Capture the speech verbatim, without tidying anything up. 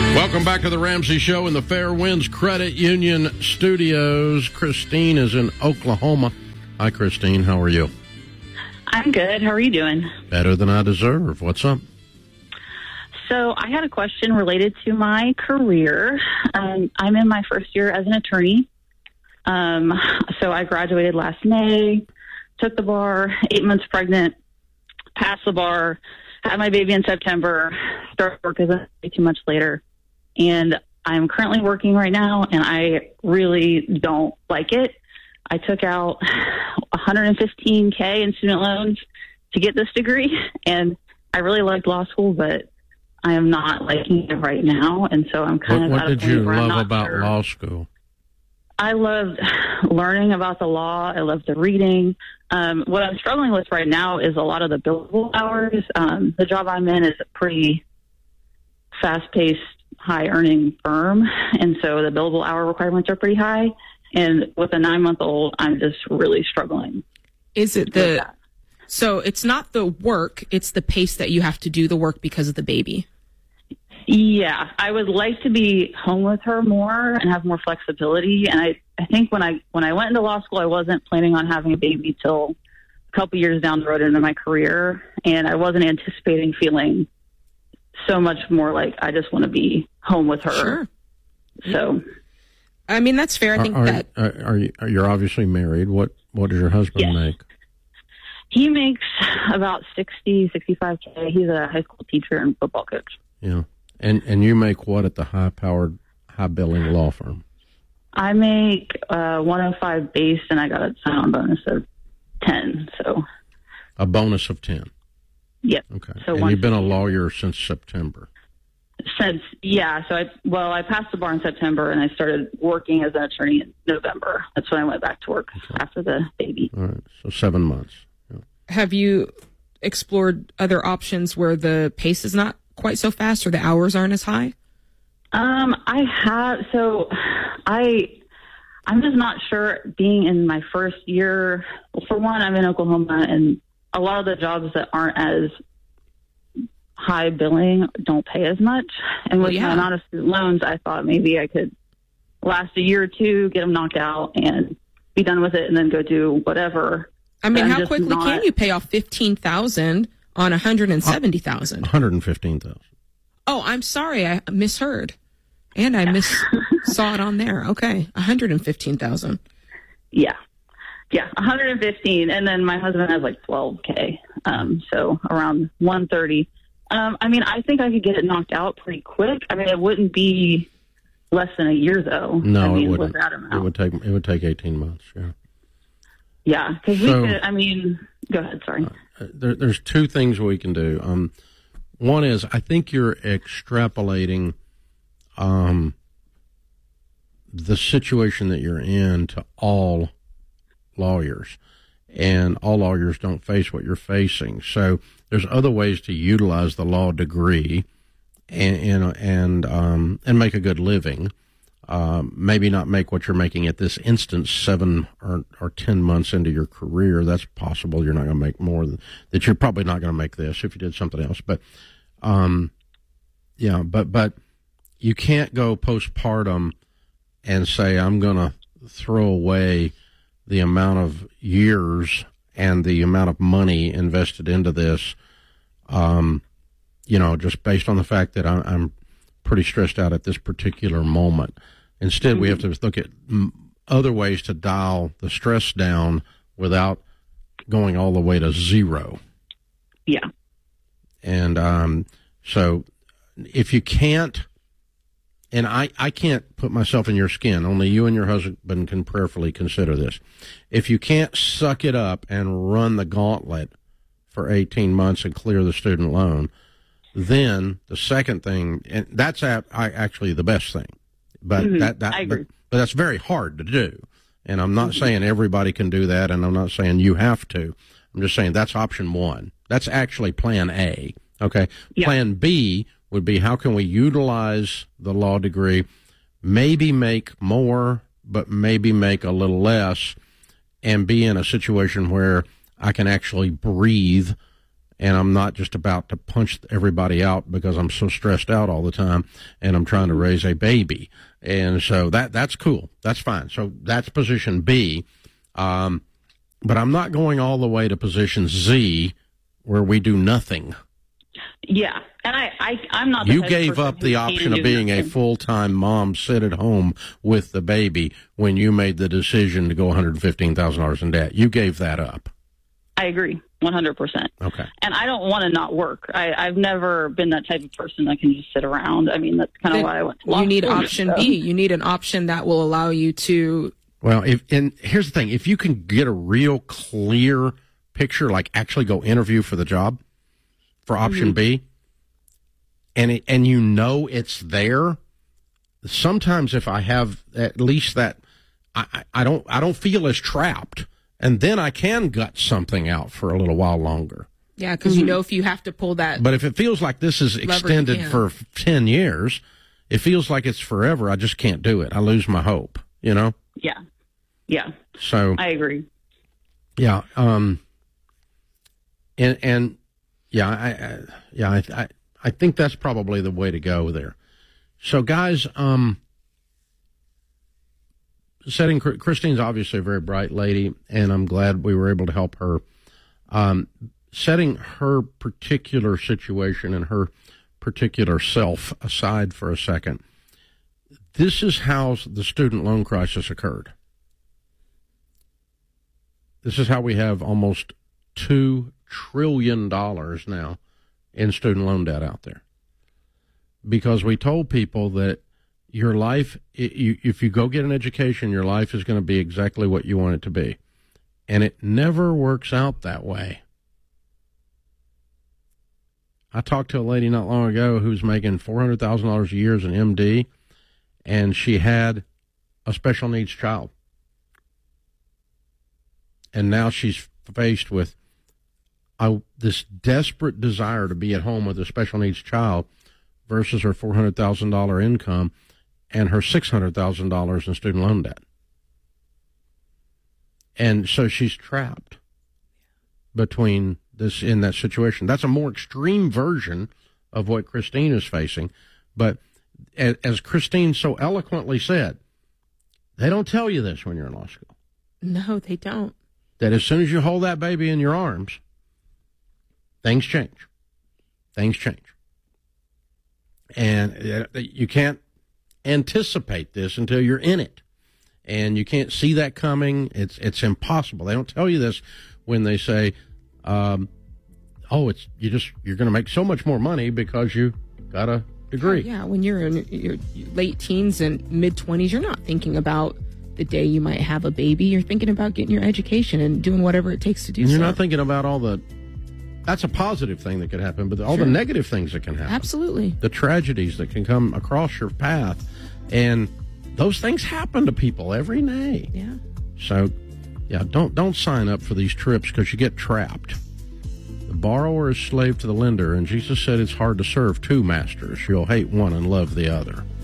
Welcome back to the Ramsey Show in the Fair Winds Credit Union Studios. Christine is in Oklahoma. Hi, Christine. How are you? I'm good. How are you doing? Better than I deserve. What's up? So I had a question related to my career. Um, I'm in my first year as an attorney. Um, so I graduated last May, took the bar, eight months pregnant, passed the bar, had my baby in September, started work as a two months later. And I'm currently working right now, and I really don't like it. I took out one hundred fifteen thousand in student loans to get this degree, and I really liked law school, but I am not liking it right now, and so I'm kind what, of what at a did point you where I'm love not about sure. law school? I loved learning about the law. I loved the reading. Um, what I'm struggling with right now is a lot of the billable hours. Um, the job I'm in is a pretty fast-paced, high-earning firm, and so the billable hour requirements are pretty high. And with a nine-month-old, I'm just really struggling. Is it the so it's not the work, it's the pace that you have to do the work because of the baby? Yeah, I would like to be home with her more and have more flexibility. And I, I think when I when I went into law school, I wasn't planning on having a baby till a couple years down the road into my career, and I wasn't anticipating feeling so much more like I just want to be home with her. Sure. So, I mean, that's fair. I Are, think are, that are, are you, are you're obviously married. What what does your husband Yes. make? he makes about sixty, sixty-five K. He's a high school teacher and football coach. Yeah. And and you make what at the high-powered, high-billing law firm? I make uh, one oh five base, and I got a sign-on bonus of ten. So A bonus of ten. Yep. Okay. So and one you've been a fifty. lawyer since September. Since yeah, so I well, I passed the bar in September, and I started working as an attorney in November. That's when I went back to work Okay. after the baby. All right. So seven months. Yeah. have you explored other options where the pace is not quite so fast or the hours aren't as high? Um, I have. So, I, I'm just not sure. Being in my first year, well, for one, I'm in Oklahoma, and a lot of the jobs that aren't as high billing don't pay as much. And with Well, yeah. my amount of student loans, I thought maybe I could last a year or two, get them knocked out, and be done with it, and then go do whatever. I mean, I'm how just quickly not- can you pay off fifteen thousand on one hundred seventy thousand? one hundred fifteen thousand. Oh, I'm sorry, I misheard, and I miss saw it on there. Okay, one hundred fifteen thousand. Yeah. Yeah, one hundred fifteen, and then my husband has like twelve K, um, so around one thirty. Um, I mean, I think I could get it knocked out pretty quick. I mean, it wouldn't be less than a year, though. No, I mean, it wouldn't. With that amount. It would take it would take eighteen months. Yeah. Yeah, because So- we could. I mean, go ahead. Sorry. Uh, There, there's two things we can do. Um, one is I think you're extrapolating um, the situation that you're in to all lawyers, and all lawyers don't face what you're facing. So there's other ways to utilize the law degree and and and, um, and make a good living. Um, maybe not make what you're making at this instance seven or, or ten months into your career. That's possible. You're not going to make more than that. You're probably not going to make this if you did something else. But, um, yeah, but but you can't go postpartum and say I'm going to throw away the amount of years and the amount of money invested into this. Um, you know, just based on the fact that I, I'm pretty stressed out at this particular moment. Instead, we have to look at mm, other ways to dial the stress down without going all the way to zero. Yeah. And um, so if you can't, and I, I can't put myself in your skin, only you and your husband can prayerfully consider this. If you can't suck it up and run the gauntlet for eighteen months and clear the student loan, then the second thing, and that's a- I, actually the best thing, but Mhm, that, that I agree. But, but that's very hard to do. And I'm not saying everybody can do that, and I'm not saying you have to. I'm just saying that's option one. That's actually plan A. Okay. Yeah. Plan B would be how can we utilize the law degree, maybe make more, but maybe make a little less, and be in a situation where I can actually breathe and I'm not just about to punch everybody out because I'm so stressed out all the time and I'm trying to raise a baby. And so that that's cool. That's fine. So that's position B. Um, but I'm not going all the way to position Z where we do nothing. Yeah. And I, I, I'm not the You type of gave person up who the can option do of being a nothing. full-time mom, sit at home with the baby when you made the decision to go one hundred fifteen thousand dollars in debt. You gave that up. I agree, one hundred percent. Okay. And I don't want to not work. I, I've never been that type of person that can just sit around. I mean, that's kind of Then why I went to law You need school, option so. B. You need an option that will allow you to. Well, if and here's the thing: if you can get a real clear picture, like actually go interview for the job for option Mm-hmm. B, and it, and you know it's there. Sometimes, if I have at least that, I, I I don't I don't feel as trapped, and then I can gut something out for a little while longer. Yeah, because you know if you have to pull that. But if it feels like this is Lever extended you can. for ten years, it feels like it's forever. I just can't do it. I lose my hope. You know. Yeah. Yeah. So I agree. yeah, um, and and yeah, I, I yeah, I, I I think that's probably the way to go there. So guys, um, setting Christine's obviously a very bright lady, and I'm glad we were able to help her. Um, setting her particular situation and her particular self aside for a second, this is how the student loan crisis occurred. This is how we have almost two trillion dollars now in student loan debt out there. Because we told people that your life, if you go get an education, your life is going to be exactly what you want it to be. And it never works out that way. I talked to a lady not long ago who's making four hundred thousand dollars a year as an M D, and she had a special needs child. And now she's faced with I, this desperate desire to be at home with a special needs child versus her four hundred thousand dollars income and her six hundred thousand dollars in student loan debt. And so she's trapped between this in that situation. That's a more extreme version of what Christine is facing. But as Christine so eloquently said, they don't tell you this when you're in law school. No, they don't. That as soon as you hold that baby in your arms, things change. Things change. And you can't anticipate this until you're in it. And you can't see that coming. It's it's impossible. They don't tell you this when they say, um, oh, it's you just you're going to make so much more money because you got a degree. Yeah, when you're in your late teens and mid twenties, you're not thinking about the day you might have a baby. You're thinking about getting your education and doing whatever it takes to do And you're so. not thinking about all the, that's a positive thing that could happen, but all Sure. the negative things that can happen. Absolutely. The tragedies that can come across your path. And those things happen to people every day. Yeah. So, yeah, don't don't sign up for these trips because you get trapped. The borrower is slave to the lender, and Jesus said it's hard to serve two masters. You'll hate one and love the other.